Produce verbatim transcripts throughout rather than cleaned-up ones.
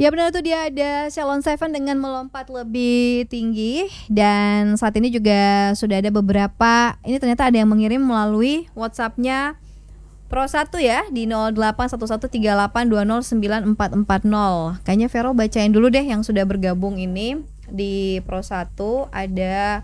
Ya benar, itu dia ada Shalon Seven dengan melompat lebih tinggi. Dan saat ini juga sudah ada beberapa, ini ternyata ada yang mengirim melalui WhatsApp-nya Pro satu ya, di nol delapan satu satu tiga delapan dua nol sembilan empat empat nol. Kayaknya Vero bacain dulu deh yang sudah bergabung ini di Pro satu. Ada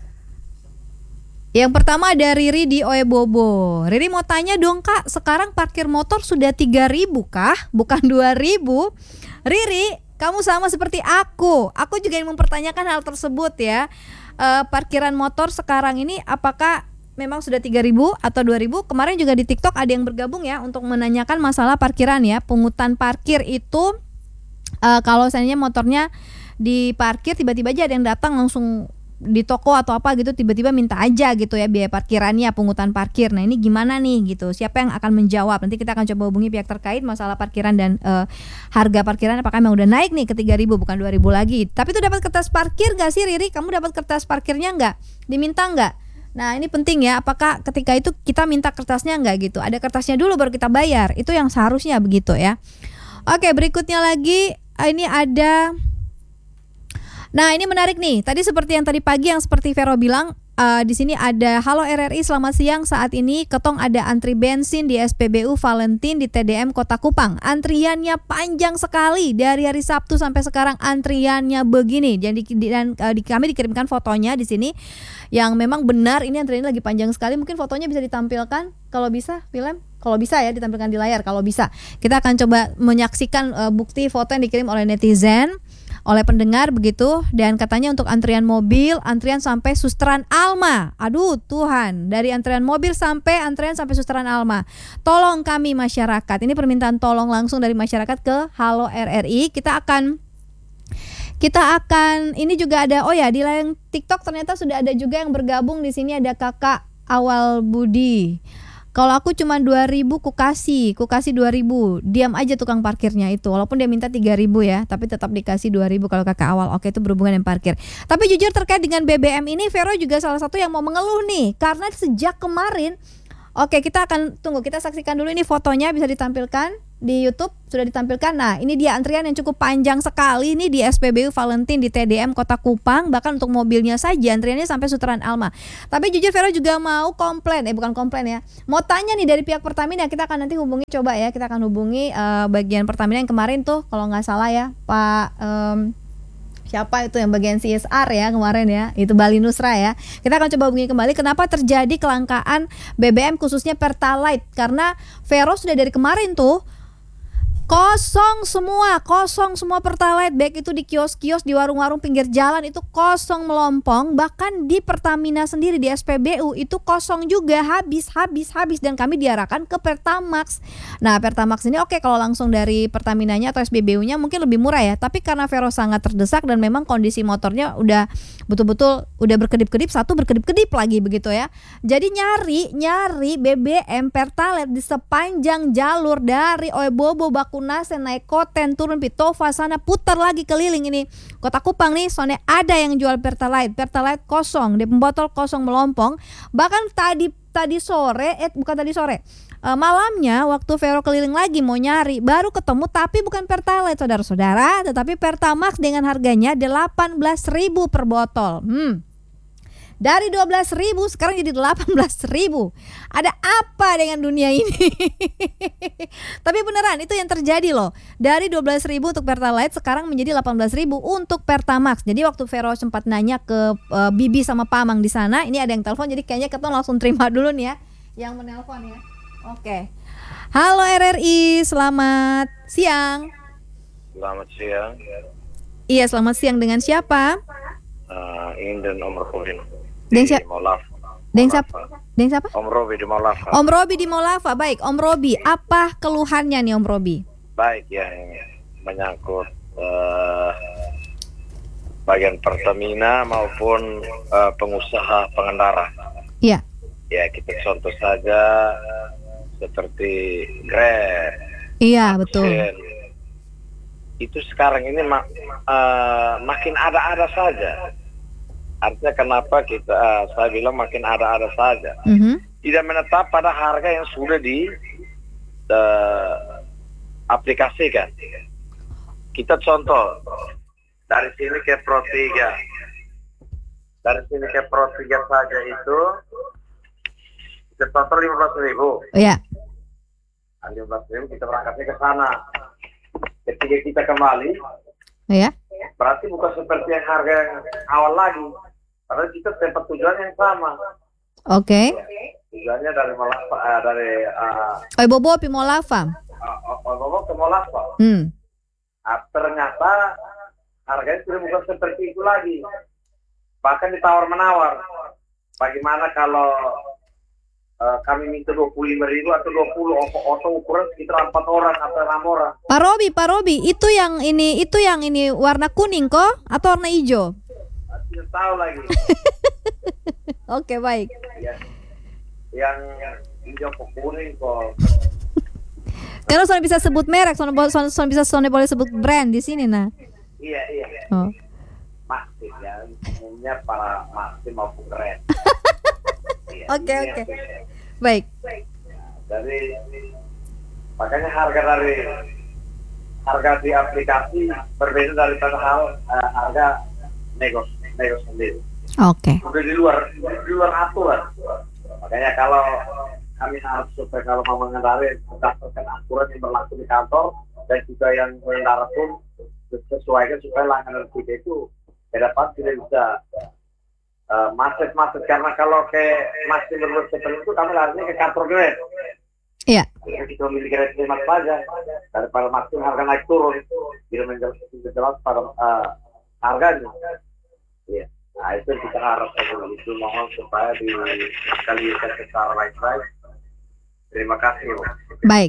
yang pertama ada Riri di Oebobo. Riri mau tanya dong Kak, sekarang parkir motor sudah tiga ribu kah? Bukan dua ribu? Riri, kamu sama seperti aku. Aku juga ingin mempertanyakan hal tersebut ya. E, parkiran motor sekarang ini apakah memang sudah tiga ribu atau dua ribu? Kemarin juga di TikTok ada yang bergabung ya untuk menanyakan masalah parkiran ya. Pungutan parkir itu e, kalau seandainya motornya diparkir, tiba-tiba aja ada yang datang langsung di toko atau apa gitu, tiba-tiba minta aja gitu ya biaya parkirannya, pungutan parkir. Nah ini gimana nih gitu, siapa yang akan menjawab? Nanti kita akan coba hubungi pihak terkait masalah parkiran dan uh, harga parkiran apakah memang udah naik nih ke tiga ribu bukan dua ribu lagi. Tapi itu dapat kertas parkir gak sih Riri? Kamu dapat kertas parkirnya gak? Diminta gak? Nah ini penting ya, apakah ketika itu kita minta kertasnya gak gitu? Ada kertasnya dulu baru kita bayar, itu yang seharusnya begitu ya. Oke, berikutnya lagi ini ada. Nah ini menarik nih, tadi seperti yang tadi pagi yang seperti Vero bilang, uh, di sini ada halo R R I selamat siang, saat ini Ketong ada antri bensin di S P B U Valentin di T D M Kota Kupang. Antriannya panjang sekali dari hari Sabtu sampai sekarang antriannya begini. Jadi dan uh, di, kami dikirimkan fotonya di sini yang memang benar ini antriannya lagi panjang sekali. Mungkin fotonya bisa ditampilkan kalau bisa, film. Kalau bisa ya ditampilkan di layar, kalau bisa. Kita akan coba menyaksikan uh, bukti foto yang dikirim oleh netizen, oleh pendengar begitu. Dan katanya untuk antrian mobil, antrian sampai Susteran Alma. Aduh Tuhan, dari antrian mobil sampai antrian sampai Susteran Alma. Tolong kami masyarakat, ini permintaan tolong langsung dari masyarakat ke Halo R R I. Kita akan Kita akan ini juga ada, oh ya di layar TikTok ternyata sudah ada juga yang bergabung di sini, ada Kakak Awal Budi. Kalau aku cuma dua ribu ku kasih, ku kasih dua ribu. Diam aja tukang parkirnya itu. Walaupun dia minta tiga ribu ya, tapi tetap dikasih dua ribu kalau Kakak Awal. Oke, itu berhubungan dengan parkir. Tapi jujur terkait dengan B B M ini, Vero juga salah satu yang mau mengeluh nih. Karena sejak kemarin, oke kita akan tunggu, kita saksikan dulu ini fotonya bisa ditampilkan di YouTube, sudah ditampilkan. Nah ini dia antrian yang cukup panjang sekali ini di S P B U Valentin di T D M Kota Kupang. Bahkan untuk mobilnya saja antriannya sampai Suteran Alma. Tapi jujur Vero juga mau komplain, eh bukan komplain ya, mau tanya nih dari pihak Pertamina. Kita akan nanti hubungi, coba ya kita akan hubungi uh, bagian Pertamina yang kemarin tuh kalau nggak salah ya Pak um, siapa itu yang bagian C S R ya kemarin ya, itu Bali Nusra ya. Kita akan coba hubungi kembali kenapa terjadi kelangkaan B B M khususnya Pertalite. Karena Vero sudah dari kemarin tuh kosong semua, kosong semua Pertalite, baik itu di kios-kios, di warung-warung pinggir jalan itu kosong melompong. Bahkan di Pertamina sendiri di S P B U itu kosong juga, habis, habis, habis. Dan kami diarahkan ke Pertamax. Nah Pertamax ini oke kalau langsung dari Pertaminanya atau S P B U-nya mungkin lebih murah ya. Tapi karena Vero sangat terdesak dan memang kondisi motornya udah betul-betul udah berkedip-kedip, satu berkedip-kedip lagi begitu ya. Jadi nyari, nyari B B M Pertalite di sepanjang jalur dari Oebobo, Bakunasen, naik Koten, turun Pitova, sana putar lagi keliling ini Kota Kupang nih. Soalnya ada yang jual Pertalite, Pertalite kosong, di pembotol kosong melompong. Bahkan tadi tadi sore, eh bukan tadi sore, uh, malamnya waktu Vero keliling lagi mau nyari, baru ketemu tapi bukan Pertalite saudara-saudara, tetapi Pertamax dengan harganya delapan belas ribu per botol. Hmm. Dari dua belas ribu sekarang jadi delapan belas ribu. Ada apa dengan dunia ini? Tapi beneran itu yang terjadi loh. Dari dua belas ribu untuk Pertalite sekarang menjadi delapan belas ribu untuk Pertamax. Jadi waktu Vero sempat nanya ke uh, Bibi sama Pamang di sana, ini ada yang telepon, jadi kayaknya kita langsung terima dulu nih ya yang menelpon ya. Oke. Halo R R I, selamat siang. Selamat siang. Iya, selamat siang, dengan siapa? Uh, Inden Om Robin. Deng siapa? Deng siapa? Deng siapa? Om Robi di Molava. Om Robi di Molava. Baik, Om Robi, apa keluhannya nih Om Robi? Baik ya, ini menyangkut uh, bagian Pertamina maupun uh, pengusaha pengendara. Iya. Ya kita contoh saja seperti Grab. Iya betul. Itu sekarang ini mak, uh, makin ada-ada saja. Artinya kenapa kita, uh, saya bilang makin ada-ada saja. Mm-hmm. Tidak menetap pada harga yang sudah di uh, aplikasikan. kita contoh dari sini ke Pro tiga, dari sini ke Pro tiga saja itu kita contoh lima belas ribu. Iya. lima belas ribu kita berangkatnya ke sana. Ketika kita kembali, iya. Berarti bukan seperti yang harga yang awal lagi. Padahal kita tempat tujuan yang sama. Oke. Okay. Tujuannya dari Molava, uh, dari uh, Oebobo pi Molava. Oebobo ke Molava. Hmm. Nah, ternyata harganya sudah bukan seperti itu lagi. Bahkan ditawar menawar. Bagaimana kalau uh, kami minta dua puluh lima ribu atau dua puluh oto ukuran sekitar empat orang atau enam orang. Pak Robi, Pak Robi, itu yang ini itu yang ini warna kuning kok atau warna hijau? Tidak tahu lagi. Oke, baik. Ya, yang hijau kuning kok. Karena soalnya bisa sebut merek, soalnya, soalnya bisa soalnya boleh sebut brand di sini nah. Iya iya. Oh. Masih ya, umumnya para masih maupun keren. Oke oke. Baik. Jadi makanya harga dari harga di aplikasi berbeda daripada hal uh, harga nego nego sendiri. Oke. Okay. Udah di luar di luar aturan. Makanya kalau kami harus supaya kalau mau mengendarai berdasarkan aturan yang berlaku di kantor dan juga yang mengendara pun sesuaikan supaya langganan kita itu ke depan tidak bisa uh, macet-macet, karena kalau ke masih berbuat seperti itu kami larinya ke kantor grade. Iya. Jadi kita memiliki grade lima saja daripada masih harga naik turun tidak menjelaskan pada uh, harganya. Iya. Nah itu kita harapkan itu, mohon supaya dikalikan secara baik-baik. Terima kasih. Baik.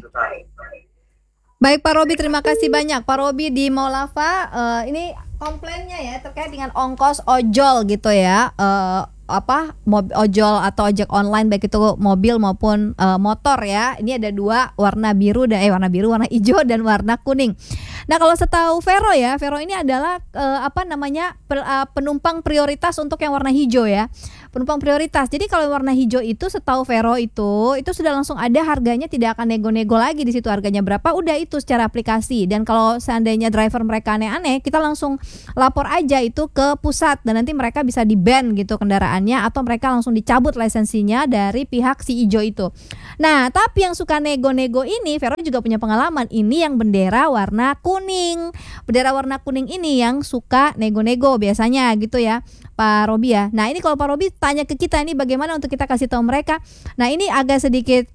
Baik Pak Robi, terima kasih banyak Pak Robi di Molava. Uh, ini komplainnya ya terkait dengan ongkos ojol gitu ya. Uh, apa mobil ojol atau ojek online baik itu mobil maupun uh, motor ya. Ini ada dua, warna biru dan eh warna biru, warna hijau dan warna kuning. Nah, kalau setahu Vero ya, Vero ini adalah uh, apa namanya per, uh, penumpang prioritas untuk yang warna hijau ya. Penumpang prioritas. Jadi kalau warna hijau itu setahu Vero itu itu sudah langsung ada harganya, tidak akan nego-nego lagi di situ harganya berapa, udah itu secara aplikasi. Dan kalau seandainya driver mereka aneh-aneh, kita langsung lapor aja itu ke pusat dan nanti mereka bisa di-ban gitu kendaraannya atau mereka langsung dicabut lisensinya dari pihak si hijau itu. Nah, tapi yang suka nego-nego ini, Vero juga punya pengalaman. Ini yang bendera warna kuning. Bendera warna kuning ini yang suka nego-nego biasanya gitu ya, Pak Robi ya. Nah, ini kalau Pak Robi tanya ke kita ini bagaimana untuk kita kasih tahu mereka. Nah, ini agak sedikit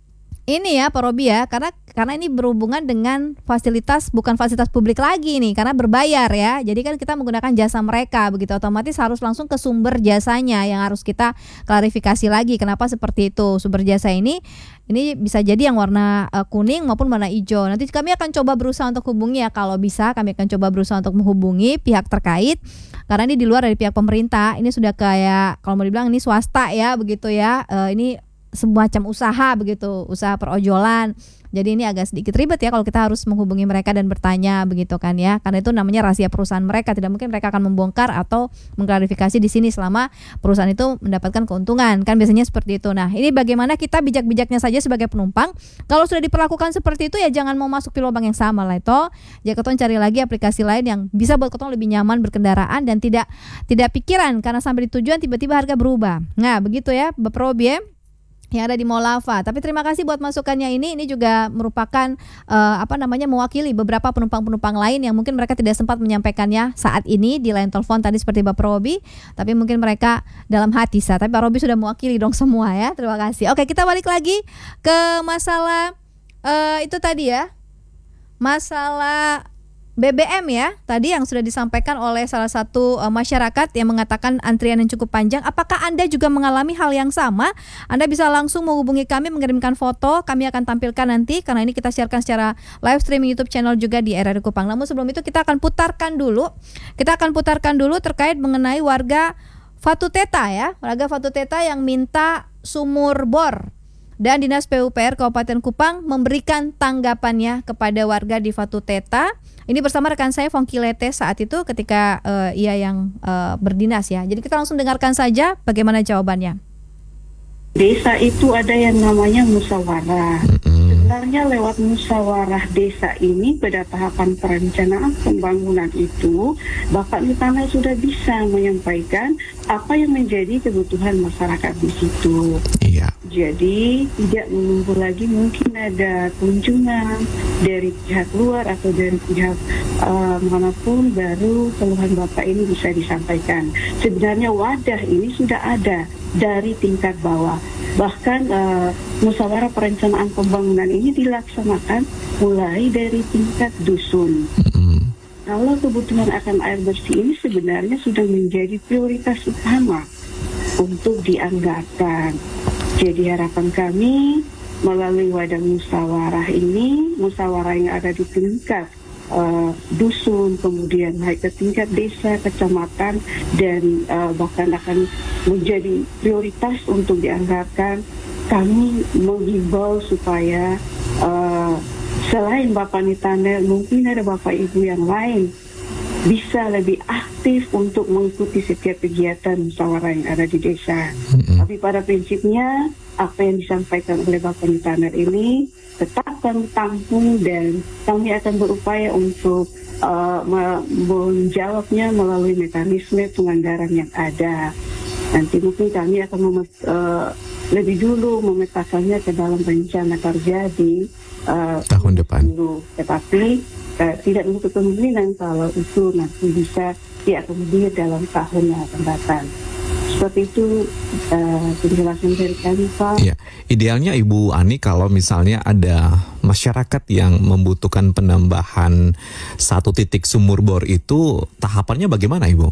ini ya Pak Robi ya, karena karena ini berhubungan dengan fasilitas, bukan fasilitas publik lagi nih, karena berbayar ya. Jadi kan kita menggunakan jasa mereka, begitu otomatis harus langsung ke sumber jasanya yang harus kita klarifikasi lagi kenapa seperti itu. Sumber jasa ini ini bisa jadi yang warna uh, kuning maupun warna hijau. Nanti kami akan coba berusaha untuk hubungi ya, kalau bisa kami akan coba berusaha untuk menghubungi pihak terkait. Karena ini di luar dari pihak pemerintah, ini sudah kayak kalau mau dibilang ini swasta ya, begitu ya. Uh, ini semacam usaha begitu, usaha perojolan. Jadi ini agak sedikit ribet ya kalau kita harus menghubungi mereka dan bertanya begitu kan ya. Karena itu namanya rahasia perusahaan mereka, tidak mungkin mereka akan membongkar atau mengklarifikasi di sini selama perusahaan itu mendapatkan keuntungan. Kan biasanya seperti itu. Nah, ini bagaimana kita bijak-bijaknya saja sebagai penumpang. Kalau sudah diperlakukan seperti itu ya jangan mau masuk di lubang yang sama lah itu. Jadi ketong cari lagi aplikasi lain yang bisa buat ketong lebih nyaman berkendaraan dan tidak tidak pikiran karena sampai di tujuan tiba-tiba harga berubah. Nah, begitu ya, Bapak Robi yang ada di Molava. Tapi terima kasih buat masukannya ini. Ini juga merupakan uh, apa namanya mewakili beberapa penumpang-penumpang lain yang mungkin mereka tidak sempat menyampaikannya saat ini di line telepon tadi seperti Bapak Robi, tapi mungkin mereka dalam hati sah. Tapi Pak Robi sudah mewakili dong semua ya. Terima kasih. Oke, kita balik lagi ke masalah uh, itu tadi ya. Masalah B B M ya, tadi yang sudah disampaikan oleh salah satu uh, masyarakat yang mengatakan antrian yang cukup panjang. Apakah Anda juga mengalami hal yang sama? Anda bisa langsung menghubungi kami, mengirimkan foto, kami akan tampilkan nanti karena ini kita siarkan secara live streaming YouTube channel juga di R R I Kupang. Namun sebelum itu kita akan putarkan dulu, kita akan putarkan dulu terkait mengenai warga Fatu Teta ya, warga Fatu Teta yang minta sumur bor. Dan Dinas P U P R Kabupaten Kupang memberikan tanggapannya kepada warga di Fatu Teta. Ini bersama rekan saya Fongki Lete saat itu ketika uh, ia yang uh, berdinas ya. Jadi kita langsung dengarkan saja bagaimana jawabannya. Desa itu ada yang namanya musyawarah. Setelah sebenarnya lewat musyawarah desa ini pada tahapan perencanaan pembangunan itu, Bapak Nitana sudah bisa menyampaikan apa yang menjadi kebutuhan masyarakat di situ. Iya. Jadi tidak menunggu lagi mungkin ada kunjungan dari pihak luar atau dari pihak uh, manapun baru keluhan Bapak ini bisa disampaikan. Sebenarnya wadah ini sudah ada dari tingkat bawah. Bahkan uh, musyawarah perencanaan pembangunan ini dilaksanakan mulai dari tingkat dusun. Mm-hmm. Kalau kebutuhan akan air bersih ini sebenarnya sudah menjadi prioritas utama untuk dianggarkan. Jadi harapan kami melalui wadah musyawarah ini, musyawarah yang ada di tingkat uh, dusun, kemudian naik ke tingkat desa, kecamatan, dan uh, bahkan akan menjadi prioritas untuk dianggarkan. Kami menghimbau supaya uh, selain Bapak Nitana, mungkin ada Bapak Ibu yang lain bisa lebih aktif untuk mengikuti setiap kegiatan musyawarah yang ada di desa. Mm-hmm. Tapi pada prinsipnya apa yang disampaikan oleh Bapak Nitana ini tetap kami tampung dan kami akan berupaya untuk uh, menjawabnya melalui mekanisme penganggaran yang ada. Nanti mungkin kami akan memet- uh, lebih dulu memetakannya ke dalam rencana kerja di uh, tahun depan. Dulu. Tetapi Uh, tidak menutup kemungkinan kalau itu nanti bisa diakomodir dalam tahun yang akan datang. Seperti itu uh, penjelasan dari kami, Pak. Ya, idealnya Ibu Ani kalau misalnya ada masyarakat yang membutuhkan penambahan satu titik sumur bor itu tahapannya bagaimana, Ibu?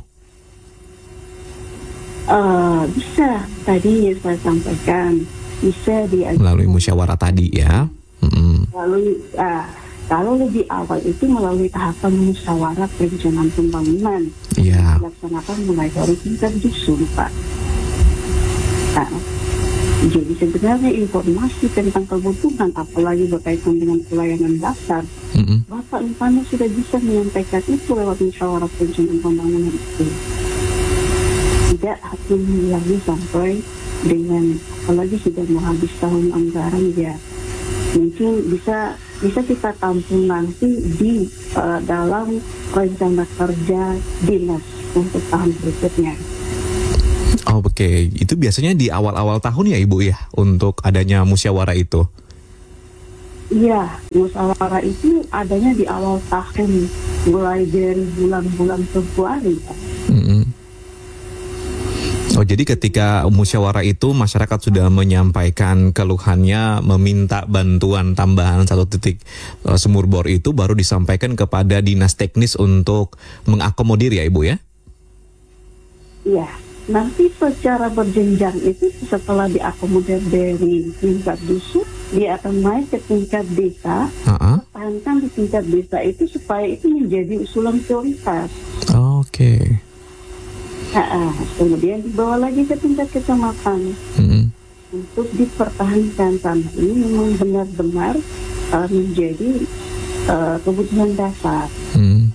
Uh, bisa tadi yang saya sampaikan bisa diajukan melalui musyawarah tadi ya. Mm-hmm. Lalu uh, kalau lebih awal itu melalui tahapan musyawarah perencanaan pembangunan yeah. dilaksanakan mulai dari tingkat dusun, Pak. Nah, jadi sebenarnya informasi tentang kebutuhan, apalagi berkaitan dengan pelayanan dasar, mm-hmm. Bapak Nitana sudah bisa menyampaikan itu lewat musyawarah perencanaan pembangunan itu. Tidak hanya lagi sampai dengan, apalagi sudah mau habis tahun anggaran ya, mungkin bisa bisa kita tampung nanti di uh, dalam rencana kerja dinas untuk tahun berikutnya. Oh, oke, okay. Itu biasanya di awal-awal tahun ya Ibu ya untuk adanya musyawarah itu? Iya, musyawarah itu adanya di awal tahun, mulai dari bulan-bulan Februari. Mm-hmm. Oh, jadi ketika musyawarah itu masyarakat sudah menyampaikan keluhannya, meminta bantuan tambahan satu titik uh, sumur bor itu baru disampaikan kepada dinas teknis untuk mengakomodir ya Ibu ya? Iya, nanti secara berjenjang itu setelah diakomodir dari tingkat dusun, dia akan naik ke tingkat desa, uh-huh. pertahankan di tingkat desa itu supaya itu menjadi usulan prioritas. Oh, oke. Okay. Nah, kemudian dibawa lagi ke tingkat kecamatan mm-hmm. untuk dipertahankan tanah ini memang benar-benar uh, menjadi uh, kebutuhan dasar. Mm.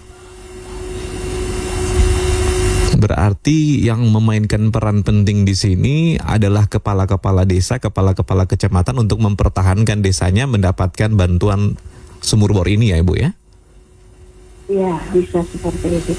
Berarti yang memainkan peran penting di sini adalah kepala-kepala desa, kepala-kepala kecamatan untuk mempertahankan desanya mendapatkan bantuan sumur bor ini ya Ibu ya? Iya, bisa seperti itu.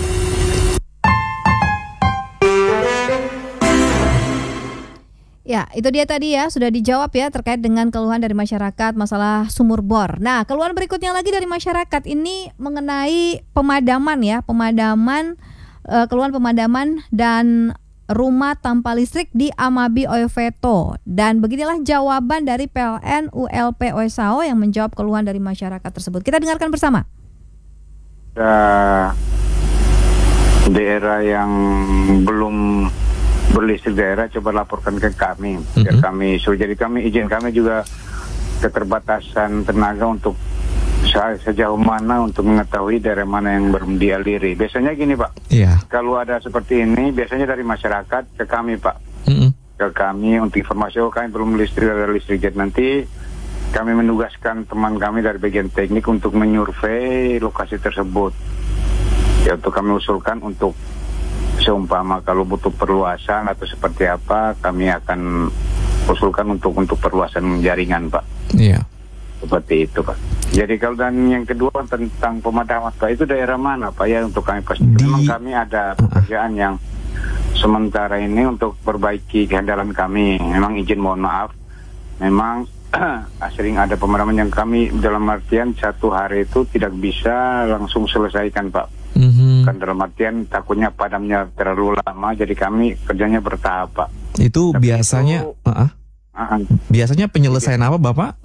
Ya, itu dia tadi ya, sudah dijawab ya terkait dengan keluhan dari masyarakat masalah sumur bor. Nah, keluhan berikutnya lagi dari masyarakat ini mengenai pemadaman ya, pemadaman, uh, keluhan pemadaman dan rumah tanpa listrik di Amabi Oeveto. Dan beginilah jawaban dari P L N U L P Oesao yang menjawab keluhan dari masyarakat tersebut. Kita dengarkan bersama. Uh, daerah yang belum berlistrik daerah coba laporkan ke kami, mm-hmm. ya kami so jadi kami izin kami juga keterbatasan tenaga untuk sejauh mana untuk mengetahui daerah mana yang belum dialiri. Biasanya gini Pak, yeah. kalau ada seperti ini biasanya dari masyarakat ke kami Pak, mm-hmm. ke kami untuk informasi oh kami belum listrik ada listrik. Jadi nanti kami menugaskan teman kami dari bagian teknik untuk menyurvei lokasi tersebut. Ya untuk kami usulkan untuk seumpama kalau butuh perluasan atau seperti apa, kami akan usulkan untuk untuk perluasan jaringan, Pak. Iya. seperti itu Pak. Jadi kalau dan yang kedua tentang pemadaman Pak, itu daerah mana Pak ya untuk kami pasti. Di... Memang kami ada pekerjaan yang sementara ini untuk perbaiki kehandalan kami. Memang izin mohon maaf, memang sering ada pemadaman yang kami dalam artian satu hari itu tidak bisa langsung selesaikan Pak. Mm-hmm. Kan dalam artian takutnya padamnya terlalu lama, jadi kami kerjanya bertahap Pak. Itu Tapi biasanya, itu, uh-uh. uh-uh. biasanya penyelesaian apa Bapak?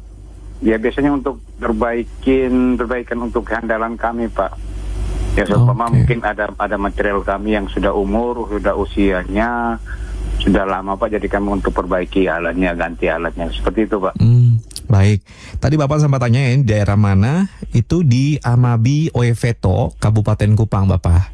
Ya biasanya untuk perbaikin perbaikan untuk kehandalan kami Pak. Ya seumpama Okay. mungkin ada ada material kami yang sudah umur, sudah usianya sudah lama Pak, jadi kami untuk perbaiki alatnya, ganti alatnya, seperti itu Pak. Hmm, baik. Tadi Bapak sempat tanya ini daerah mana? Itu di Amabi Oeveto, Kabupaten Kupang Bapak.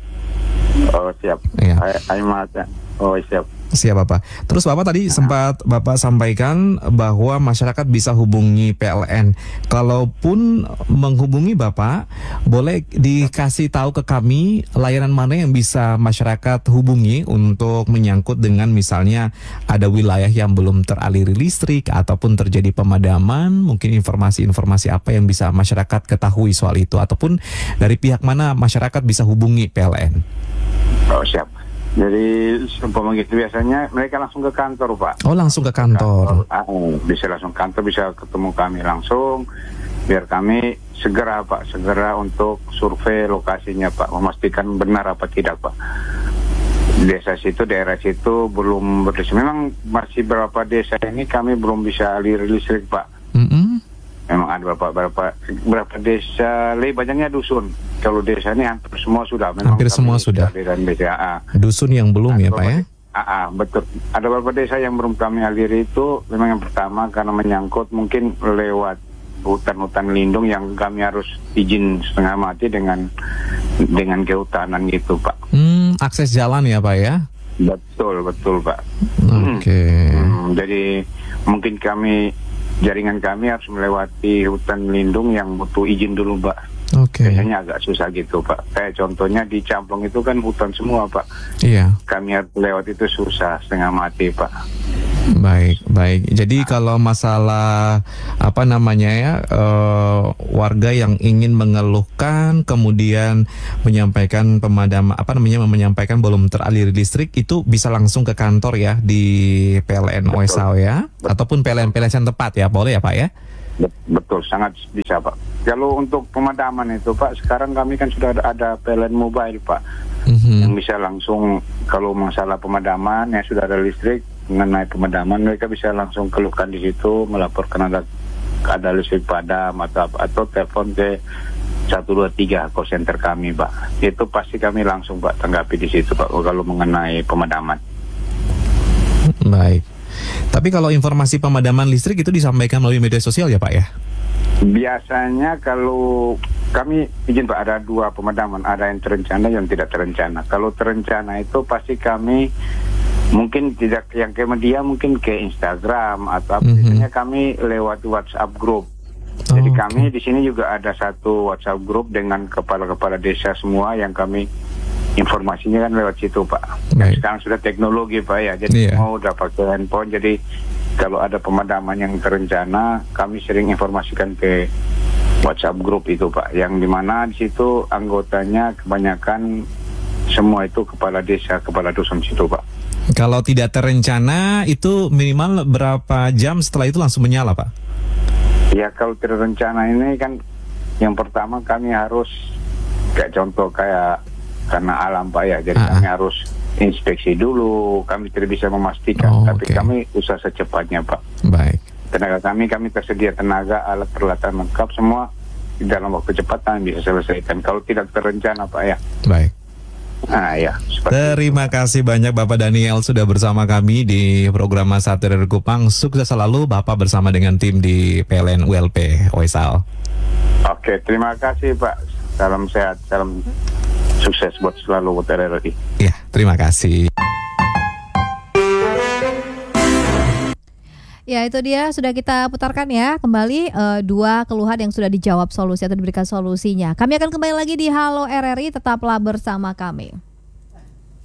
Oh siap. Iya. Ayo mas. Oh siap. Siap Bapak. Terus Bapak tadi sempat Bapak sampaikan bahwa masyarakat bisa hubungi P L N. Kalaupun menghubungi Bapak, boleh dikasih tahu ke kami layanan mana yang bisa masyarakat hubungi untuk menyangkut dengan misalnya ada wilayah yang belum teraliri listrik ataupun terjadi pemadaman, mungkin informasi-informasi apa yang bisa masyarakat ketahui soal itu, ataupun dari pihak mana masyarakat bisa hubungi P L N. Oh siap. Jadi umpama gitu biasanya mereka langsung ke kantor Pak. Oh langsung ke kantor. kantor. Ah, bisa langsung kantor, bisa ketemu kami langsung, biar kami segera Pak, segera untuk survei lokasinya Pak, memastikan benar apa tidak Pak. Desa situ, daerah situ belum berlistrik. Memang masih beberapa desa ini kami belum bisa aliri listrik Pak. Mm-mm. Memang ada beberapa beberapa beberapa desa, lebih banyaknya dusun. Kalau desa ini hampir semua sudah. Memang Hampir semua sudah. Dan desa, ah. Dusun yang belum Ada ya Pak ya? Ah, ah, betul. Ada beberapa desa yang belum kami aliri itu memang yang pertama karena menyangkut mungkin lewat hutan-hutan lindung yang kami harus izin setengah mati dengan dengan kehutanan gitu Pak. Hmm, akses jalan ya Pak ya? Betul, betul Pak. Oke. Okay. Hmm, jadi mungkin kami jaringan kami harus melewati hutan lindung yang butuh izin dulu Pak. Oke. Okay. Biasanya agak susah gitu Pak. Kayak contohnya di Camplong itu kan hutan semua Pak. Iya. Kami harus lewat itu susah, setengah mati Pak. Baik, baik. Jadi kalau masalah apa namanya ya, uh, warga yang ingin mengeluhkan kemudian menyampaikan pemadam apa namanya menyampaikan belum teraliri listrik, itu bisa langsung ke kantor ya di P L N Oesau ya, betul. Ataupun P L N P L N tempat ya, boleh ya Pak ya? Betul, sangat bisa Pak. Kalau untuk pemadaman itu Pak, sekarang kami kan sudah ada, ada P L N mobile Pak, mm-hmm. yang bisa langsung kalau masalah pemadaman yang sudah ada listrik mengenai pemadaman, mereka bisa langsung keluhkan di situ, melaporkan ada ada listrik padam atau atau telepon ke satu dua tiga call center kami Pak. Itu pasti kami langsung Pak tanggapi di situ Pak kalau mengenai pemadaman. Baik. Tapi kalau informasi pemadaman listrik itu disampaikan melalui media sosial ya Pak ya? Biasanya kalau kami izin Pak, ada dua pemadaman, ada yang terencana yang tidak terencana. Kalau terencana itu pasti kami mungkin tidak yang ke media, mungkin ke Instagram atau apa. Mm-hmm. Biasanya kami lewat WhatsApp group. Oh, Jadi kami okay. di sini juga ada satu WhatsApp group dengan kepala-kepala desa semua yang kami informasinya kan lewat situ Pak. Right. Sekarang sudah teknologi Pak ya, jadi yeah. mau udah pakai handphone. Jadi kalau ada pemadaman yang terencana, kami sering informasikan ke WhatsApp group itu Pak, yang dimana di situ anggotanya kebanyakan semua itu kepala desa, kepala dusun situ Pak. Kalau tidak terencana itu minimal berapa jam setelah itu langsung menyala Pak? Ya kalau tidak terencana ini kan yang pertama kami harus kayak contoh kayak karena alam Pak ya, jadi uh-huh. kami harus inspeksi dulu, kami tidak bisa memastikan, oh, tapi okay. kami usaha secepatnya Pak. Baik. Tenaga kami, kami tersedia tenaga, alat peralatan lengkap semua, dalam waktu cepat kami bisa selesaikan. Kalau tidak terencana Pak ya. Baik. Nah ya. Terima itu. kasih banyak Bapak Daniel sudah bersama kami di program Satu dari Kupang. Sukses selalu Bapak bersama dengan tim di P L N U L P Oesau. Oke, terima kasih Pak. Salam sehat, salam sukses buat selalu buat R R I. Ya, terima kasih. Ya itu dia sudah kita putarkan ya kembali uh, dua keluhan yang sudah dijawab solusi atau diberikan solusinya. Kami akan kembali lagi di Halo R R I, tetaplah bersama kami.